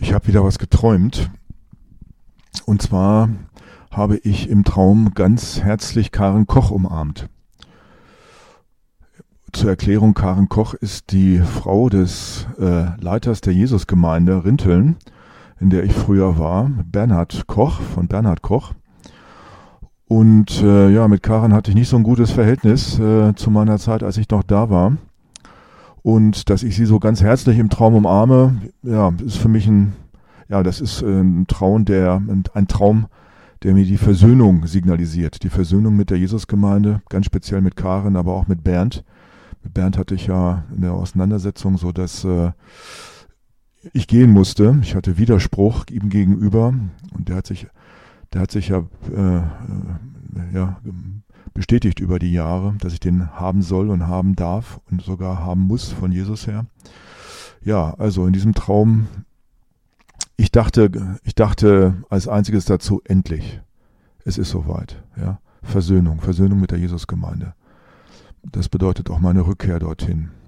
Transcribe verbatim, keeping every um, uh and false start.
Ich habe wieder was geträumt. Und zwar habe ich im Traum ganz herzlich Karen Koch umarmt. Zur Erklärung, Karen Koch ist die Frau des äh, Leiters der Jesusgemeinde Rinteln, in der ich früher war, Bernhard Koch, von Bernhard Koch. Und äh, ja, mit Karen hatte ich nicht so ein gutes Verhältnis äh, zu meiner Zeit, als ich noch da war. Und dass ich sie so ganz herzlich im Traum umarme, ja, ist für mich ein, ja, das ist ein Traum, der, ein Traum, der mir die Versöhnung signalisiert. Die Versöhnung mit der Jesusgemeinde, ganz speziell mit Karen, aber auch mit Bernd. Mit Bernd hatte ich ja in der Auseinandersetzung so, dass äh, ich gehen musste. Ich hatte Widerspruch ihm gegenüber und der hat sich, der hat sich ja, äh, ja bestätigt über die Jahre, dass ich den haben soll und haben darf und sogar haben muss von Jesus her. Ja, also in diesem Traum, ich dachte, ich dachte als einziges dazu, endlich, es ist soweit. Ja, Versöhnung, Versöhnung mit der Jesusgemeinde. Das bedeutet auch meine Rückkehr dorthin.